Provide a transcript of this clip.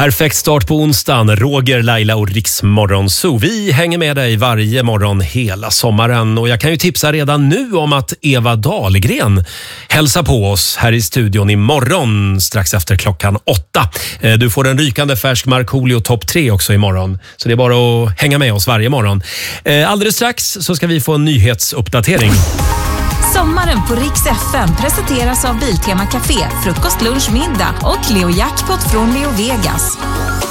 Perfekt start på onsdagen. Roger, Laila och Riks Morgonzoo. Vi hänger med dig varje morgon hela sommaren. Och jag kan ju tipsa redan nu om att Eva Dahlgren hälsar på oss här i studion imorgon strax efter klockan 8. Du får en rykande färsk Markoolio topp 3 också imorgon. Så det är bara att hänga med oss varje morgon. Alldeles strax så ska vi få en nyhetsuppdatering. Sommaren på Riks FM presenteras av Biltema Café, frukost, lunch, middag och Leo Jackpot från Leo Vegas.